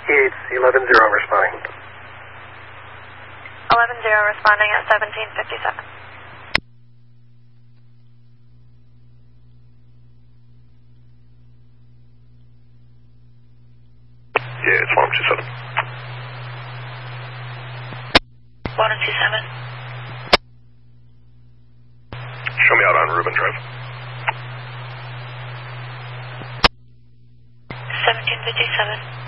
Yates, 11-0 responding. 11-0 responding at 1757. Yeah, it's 1027. 1027. Show me out on Rubin Drive. 1757.